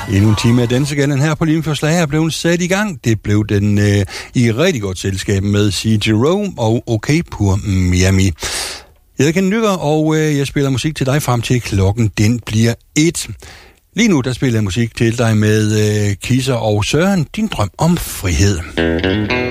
Endnu en time af Dansegalen her på Limfjordslager blev sat i gang. Det blev den i rigtig godt selskab med C. Jerome og OK Pur Miami. Jeg hedder Ken Nykker, og jeg spiller musik til dig frem til klokken den bliver 1. Lige nu der spiller jeg musik til dig med Kisser og Søren, din drøm om frihed.